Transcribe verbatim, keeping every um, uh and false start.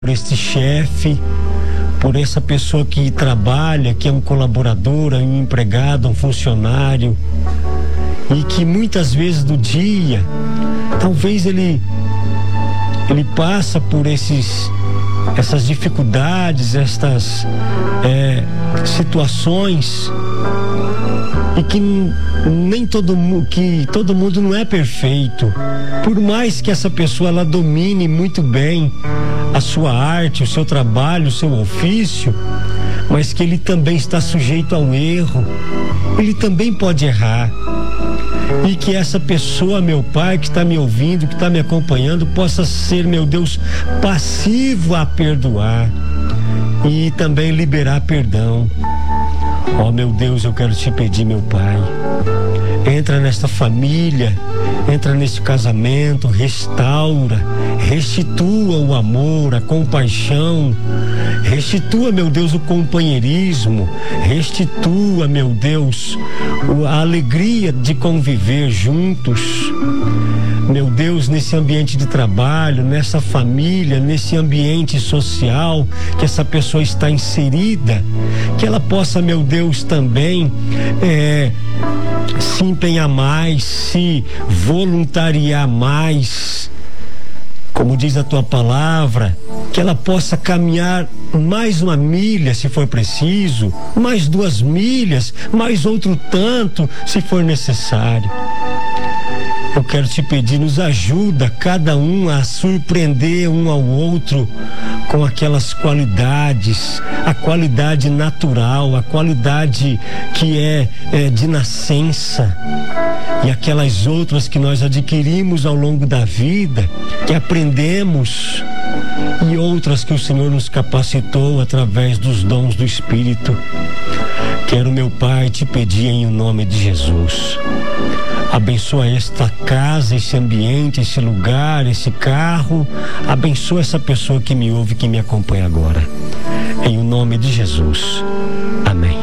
por este chefe, por essa pessoa que trabalha, que é um colaborador, um empregado, um funcionário, e que muitas vezes do dia, talvez ele ele passa por esses essas dificuldades, estas é, situações, e que nem todo mundo, que todo mundo não é perfeito. Por mais que essa pessoa ela domine muito bem a sua arte, o seu trabalho, o seu ofício, mas que ele também está sujeito ao erro. Ele também pode errar. E que essa pessoa, meu Pai, que está me ouvindo, que está me acompanhando, possa ser, meu Deus, passivo a perdoar e também liberar perdão. Ó, oh, meu Deus, eu quero te pedir, meu Pai, entra nesta família, entra neste casamento, restaura, restitua o amor, a compaixão, restitua, meu Deus, o companheirismo, restitua, meu Deus, a alegria de conviver juntos. Meu Deus, nesse ambiente de trabalho, nessa família, nesse ambiente social que essa pessoa está inserida, que ela possa, meu Deus, também é, se empenhar mais, se voluntariar mais, como diz a tua palavra, que ela possa caminhar mais uma milha se for preciso, mais duas milhas, mais outro tanto se for necessário. Eu quero te pedir, nos ajuda cada um a surpreender um ao outro com aquelas qualidades, a qualidade natural, a qualidade que é, é de nascença, e aquelas outras que nós adquirimos ao longo da vida, que aprendemos, e outras que o Senhor nos capacitou através dos dons do Espírito. Quero, meu Pai, te pedir em nome de Jesus. Abençoa esta casa, esse ambiente, esse lugar, esse carro. Abençoa essa pessoa que me ouve, que me acompanha agora. Em nome de Jesus. Amém.